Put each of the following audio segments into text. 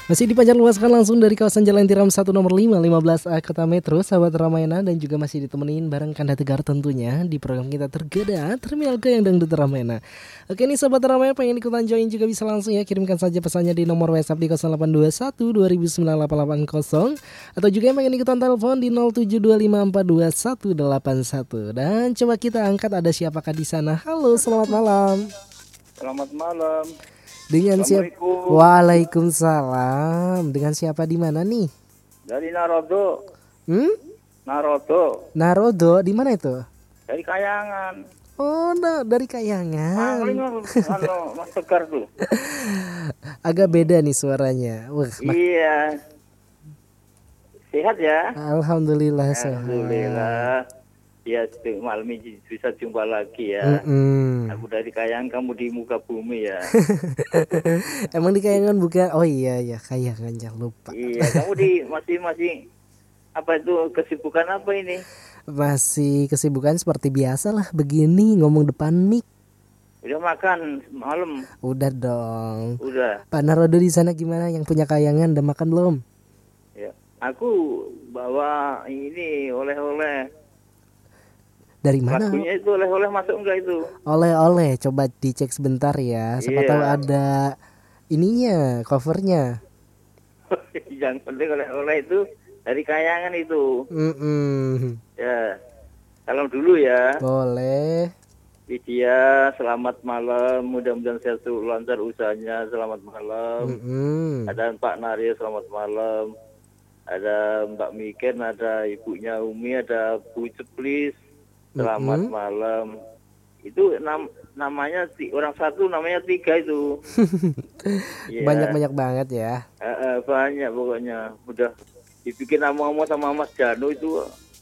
Masih dipancar luaskan langsung dari kawasan Jalan Tiram 1 nomor 5, 15A Kota Metro, sahabat Ramayana, dan juga masih ditemenin bareng Kanda Tegar tentunya di program kita tergeda Terminal Goyang Dangdut Ramayana. Oke nih sahabat Ramayana, pengen ikutan join juga bisa langsung ya, kirimkan saja pesannya di nomor WhatsApp di 0821 20098880 atau juga yang pengen ikutan telepon di 0725421181. Dan coba kita angkat, ada siapakah di sana? Halo, selamat malam. Selamat malam. Dengan siapa? Assalamualaikum. Waalaikumsalam. Dengan siapa di mana nih? Dari Narodo. Narodo. Narodo di mana itu? Dari Kayangan. Oh, dari Kayangan. Mangling Mas Tegar tuh. Agak beda nih suaranya. Wah, Iya. Sehat ya? Alhamdulillah sehat. Alhamdulillah. Ya, malam ini bisa jumpa lagi ya. Aku dari Kayangan, kamu di muka bumi ya. Emang di Kayangan bukan? Oh iya ya, Kayangan, jangan lupa. Iya, kamu di masih apa itu, kesibukan apa ini? Masih kesibukan seperti biasa lah, begini ngomong depan mic. Udah makan malam? Udah dong. Udah. Pak Narodo di sana gimana? Yang punya Kayangan udah makan belum? Ya, aku bawa ini oleh-oleh. Dari mana? Lagunya itu oleh-oleh masuk enggak itu? Oleh-oleh, coba dicek sebentar ya. Siapa tahu ada ininya, covernya. Yang penting oleh-oleh itu dari Kayangan itu. Ya, salam dulu ya. Boleh. Lydia, selamat malam. Mudah-mudahan sehat lancar usahanya. Selamat malam. Ada Pak Naryo, selamat malam. Ada Mbak Miken, ada ibunya Umi, ada Bu Ceplis. Selamat malam. Itu namanya orang satu, namanya 3 itu. Banyak-banyak banget ya. Banyak pokoknya. Udah dibikin nama-nama sama Mas Jano itu.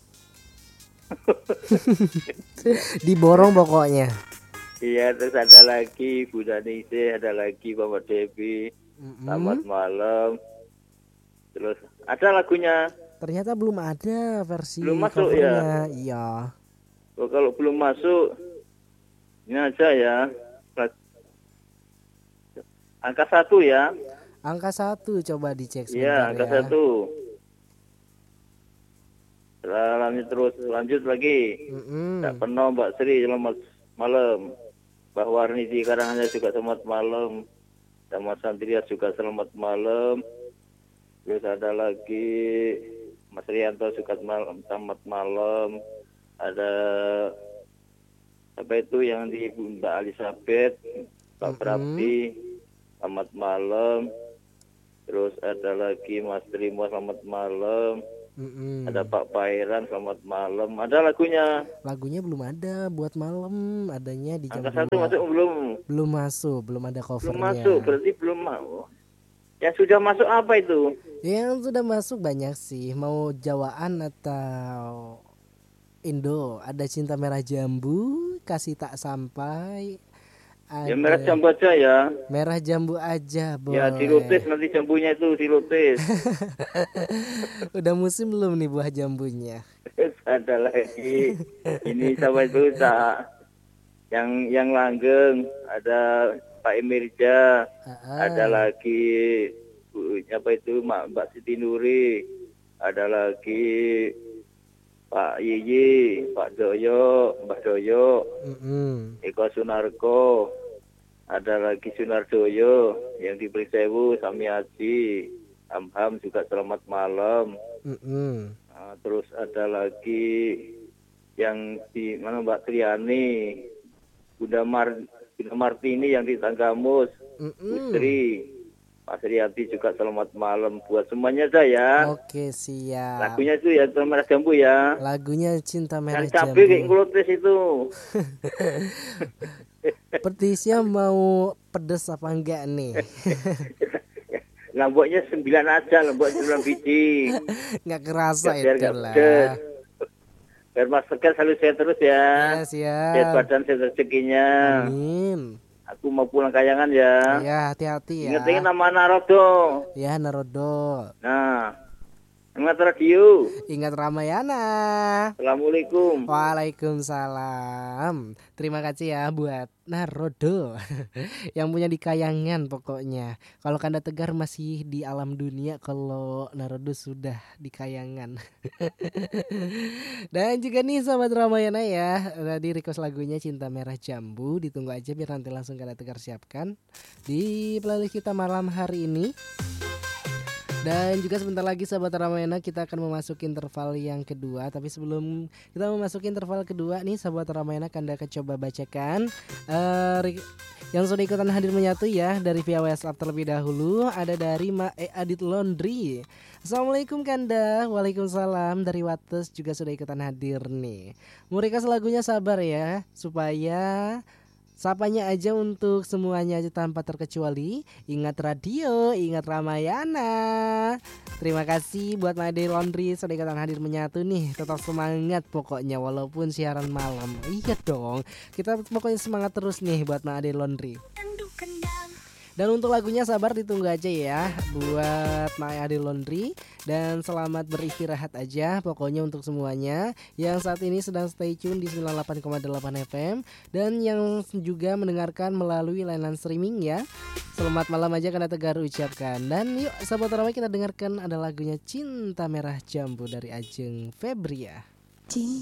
Diborong pokoknya. Iya, terus ada lagi Bu Danise, ada lagi Bapak Devi. Selamat malam. Terus ada lagunya. Ternyata belum ada versi belum masuk covernya. Ya. Iya. Oh, kalau belum masuk, ini aja ya. Angka 1 ya. Angka 1 coba dicek sebentar ya. Angka 1. Lanjut lagi. Tak penuh Mbak Sri, selamat malam. Mbak Warni di Karanganyar juga selamat malam. Sama Sandria juga selamat malam. Terus ada lagi Mas Rianto juga selamat malam. Ada apa itu yang di Bunda Elizabeth, Pak Prabdi, selamat malam. Terus ada lagi Mas Trimo, selamat malam. Ada Pak Pairan, selamat malam. Ada lagunya? Lagunya belum ada buat malam, adanya di jam 2. Angka 1 masuk belum? Belum masuk, belum ada covernya. Belum masuk, berarti belum mau. Yang sudah masuk apa itu? Yang sudah masuk banyak sih. Mau Jawaan atau Indo? Ada Cinta Merah Jambu, Kasih Tak Sampai. Ya merah jambu aja ya. Merah jambu aja, boleh. Ya dilutis nanti jambunya itu dilutis. Udah musim belum nih buah jambunya? Ada lagi. Ini sama itu yang langgeng. Ada Pak Emirja. Ada lagi apa itu Mbak Siti Nuri. Ada lagi Pak Yiyi, Pak Doyo, Mbak Doyo, Eko Sunarko, ada lagi Sunardoyo yang di Prisewu, Sami Haji, Hamham juga selamat malam. Nah, terus ada lagi yang di mana Mbak Triani, Bunda Martini yang di Tanggamus, Putri. Pak Sriati juga selamat malam buat semuanya saya. Oke, siap. Lagunya itu ya Cinta Merah Jambu ya. Lagunya Cinta Merah Jambu. Yang cabai kayak ngulutis itu. Petisnya mau pedes apa enggak nih? Lomboknya 9 aja, lombok 9 biji. Nggak kerasa biar itu lah. Biar Mas Tegar selalu sehat terus ya. Ya, siap. Sehat badan, sehat rezekinya. Amin. Aku mau pulang Kayangan ya. Ya, hati-hati ya. Ingat nama Narodo. Ya, Narodo. Nah, Ingat radio. Ingat Ramayana. Assalamualaikum. Waalaikumsalam. Terima kasih ya buat Narodo yang punya di Kayangan pokoknya. Kalau Kanda Tegar masih di alam dunia, kalau Narodo sudah di Kayangan. Dan juga nih sahabat Ramayana ya, tadi request lagunya Cinta Merah Jambu. Ditunggu aja biar nanti langsung Kanda Tegar siapkan di playlist kita malam hari ini. Dan juga sebentar lagi sahabat Ramayana kita akan memasuki interval yang kedua. Tapi sebelum kita memasuki interval kedua nih sahabat Ramayana, Kanda akan coba bacakan yang sudah ikutan hadir menyatu ya dari via WhatsApp terlebih dahulu. Ada dari Adit Laundry. Assalamualaikum Kanda. Waalaikumsalam. Dari Wates juga sudah ikutan hadir nih. Mau request lagunya Sabar ya, supaya sapanya aja untuk semuanya aja tanpa terkecuali. Ingat radio, ingat Ramayana. Terima kasih buat Made Laundry sudah ikutan hadir menyatu nih. Tetap semangat pokoknya walaupun siaran malam. Iya dong, kita pokoknya semangat terus nih buat Made Laundry. Dan untuk lagunya Sabar ditunggu aja ya buat Made Laundry. Dan selamat beristirahat aja pokoknya untuk semuanya yang saat ini sedang stay tune di 98,8 FM dan yang juga mendengarkan melalui layanan streaming ya. Selamat malam aja Kanda Tegar ucapkan. Dan yuk sahabat Ramai kita dengarkan ada lagunya Cinta Merah Jambu dari Ajeng Febria. Cinta